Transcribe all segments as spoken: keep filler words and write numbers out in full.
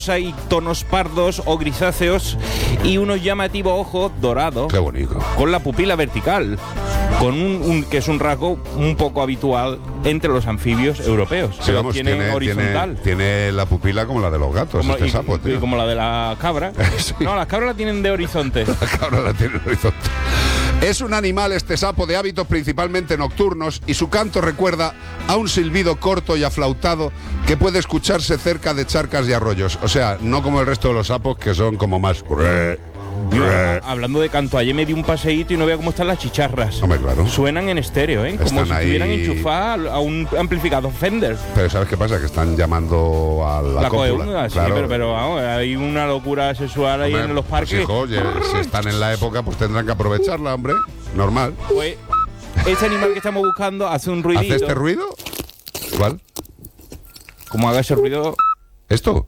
hay tonos pardos o grisáceos y unos llamativos ojos dorados. Qué bonito. Con la pupila vertical, con un, un que es un rasgo un poco habitual entre los anfibios europeos. Sí, vamos, tienen tiene, horizontal. Tiene, tiene la pupila como la de los gatos, Como, este y, sapo, tío. y como la de la cabra. Sí. No, las cabras la tienen de horizonte. La cabra la tiene en horizonte. Es un animal, este sapo, de hábitos principalmente nocturnos, y su canto recuerda a un silbido corto y aflautado que puede escucharse cerca de charcas y arroyos. O sea, no como el resto de los sapos, que son como más... Yo, hablando de canto, ayer me di un paseíto y no veo cómo están las chicharras. Hombre, claro. Suenan en estéreo, ¿eh? Como Están si ahí... estuvieran enchufadas a un amplificador Fender. Pero ¿sabes qué pasa? Que están llamando a la, La cópula. coeúna, sí, Claro. pero, pero vamos, hay una locura sexual ahí Hombre, en los pues, parques. hijo, oye, si están en la época, pues tendrán que aprovecharla, hombre. Normal. Pues ese animal que estamos buscando hace un ruidito. ¿Hace este ruido? ¿Cuál? Como haga ese ruido... ¿Esto?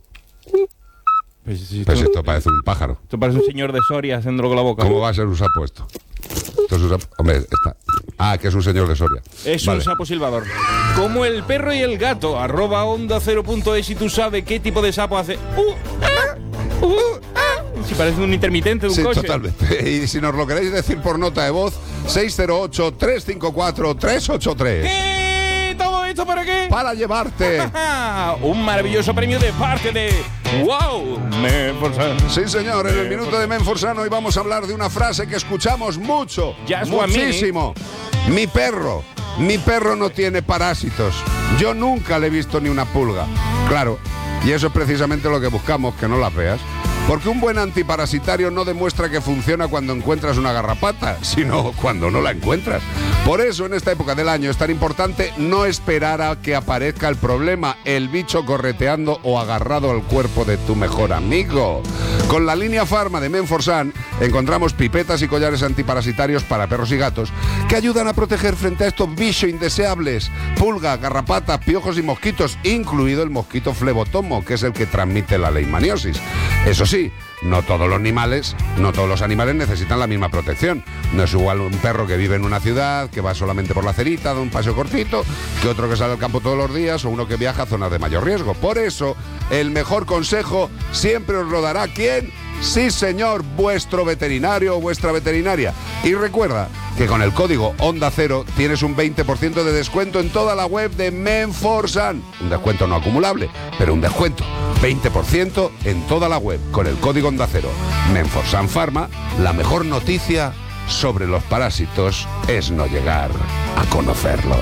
Pues, si Pues esto, esto parece un pájaro. esto parece un señor de Soria haciéndolo con la boca. ¿Cómo va a ser un sapo esto? Esto es un sapo. Hombre, está. Ah, que es un señor de Soria. Es Vale. un sapo silbador. Como el perro y el gato, arroba onda cero punto es, y tú sabes qué tipo de sapo hace. Uh, ah, uh, ah. Si parece un intermitente de un Sí, coche. totalmente. Y si nos lo queréis decir por nota de voz, seis cero ocho, tres cinco cuatro, tres ocho tres. ¿Qué? ¿Todo esto para qué? Para llevarte. Un maravilloso premio de parte de ¡Wow! Menforsan. Sí, señor, en el minuto de Menforsan hoy vamos a hablar de una frase que escuchamos mucho, Just muchísimo. Mi perro, mi perro no tiene parásitos. Yo nunca le he visto ni una pulga. Claro, y eso es precisamente lo que buscamos, que no las veas. Porque un buen antiparasitario no demuestra que funciona cuando encuentras una garrapata, sino cuando no la encuentras. Por eso, en esta época del año es tan importante no esperar a que aparezca el problema, el bicho correteando o agarrado al cuerpo de tu mejor amigo. Con la línea Pharma de Menforsan encontramos pipetas y collares antiparasitarios para perros y gatos que ayudan a proteger frente a estos bichos indeseables, pulgas, garrapatas, piojos y mosquitos, incluido el mosquito flebotomo, que es el que transmite la leishmaniosis. Eso sí, no todos los animales, no todos los animales necesitan la misma protección. No es igual un perro que vive en una ciudad, que va solamente por la acerita, da un paseo cortito, que otro que sale al campo todos los días, o uno que viaja a zonas de mayor riesgo. Por eso, el mejor consejo siempre os lo dará ¿quién? Sí, señor, vuestro veterinario o vuestra veterinaria. Y recuerda que con el código Onda Cero tienes un veinte por ciento de descuento en toda la web de Menforsan. Un descuento no acumulable, pero un descuento. veinte por ciento en toda la web con el código Onda Cero. Menforsan Pharma, la mejor noticia sobre los parásitos es no llegar a conocerlos.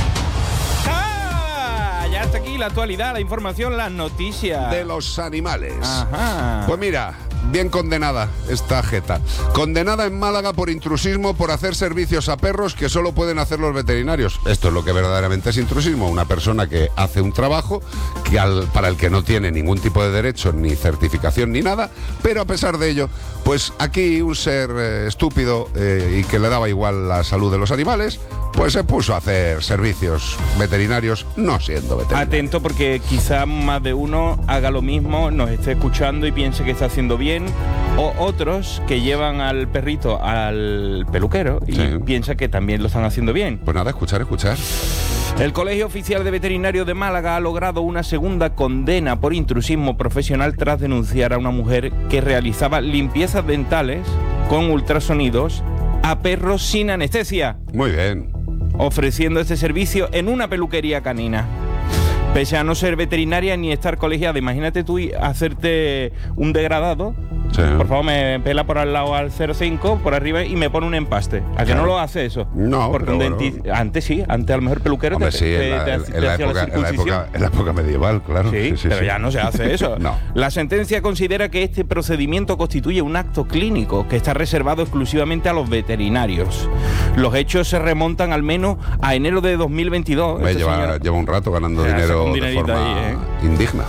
¡Ah! Ya está aquí la actualidad, la información, las noticias. De los animales. Ajá. Pues mira, bien condenada esta jeta. Condenada en Málaga por intrusismo por hacer servicios a perros que solo pueden hacer los veterinarios. Esto es lo que verdaderamente es intrusismo. Una persona que hace un trabajo que al, para el que no tiene ningún tipo de derecho, ni certificación, ni nada, pero a pesar de ello, pues aquí un ser eh, estúpido eh, y que le daba igual la salud de los animales, pues se puso a hacer servicios veterinarios no siendo veterinario. Atento, porque quizá más de uno haga lo mismo, nos esté escuchando y piense que está haciendo bien, o otros que llevan al perrito al peluquero y Sí. piensan que también lo están haciendo bien. Pues nada, escuchar, escuchar. El Colegio Oficial de Veterinarios de Málaga ha logrado una segunda condena por intrusismo profesional tras denunciar a una mujer que realizaba limpiezas dentales con ultrasonidos a perros sin anestesia, Muy bien. ofreciendo este servicio en una peluquería canina. Pese a no ser veterinaria ni estar colegiada, imagínate tú hacerte un degradado. Sí. Por favor, me pela por al lado al cero cinco, por arriba, y me pone un empaste. ¿A que Claro. no lo hace eso? No, porque pero un bueno. denti- antes sí, antes a lo mejor peluquero Hombre, te, sí, te- en la, te- en te la hacía época, en, la época, en la época medieval, claro. Sí, Sí, sí, pero sí. ya no se hace eso. No. La sentencia considera que este procedimiento constituye un acto clínico que está reservado exclusivamente a los veterinarios. Los hechos se remontan al menos a enero de dos mil veintidós. Hombre, Esta lleva, señora- lleva un rato ganando Ya, saca dinero un de dinerito forma ahí, ¿eh? indigna.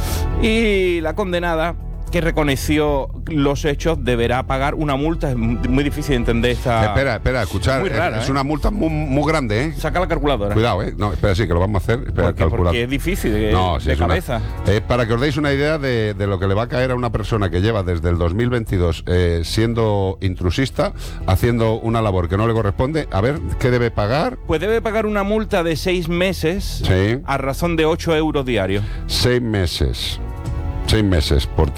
Y la condenada, que reconoció los hechos, deberá pagar una multa. Es muy difícil de entender esta... Espera, espera, escuchar. Muy es- rara, es ¿eh? una multa muy, muy grande, ¿eh? Saca la calculadora. Cuidado, ¿eh? No, espera, sí, que lo vamos a hacer. Espera, Porque, calcular. porque es difícil de, No, sí, de es una- cabeza. eh, para que os deis una idea de, de lo que le va a caer a una persona que lleva desde el dos mil veintidós eh, siendo intrusista, haciendo una labor que no le corresponde, a ver, ¿qué debe pagar? Pues debe pagar una multa de seis meses Sí. a razón de ocho euros diarios. Seis meses. Seis meses por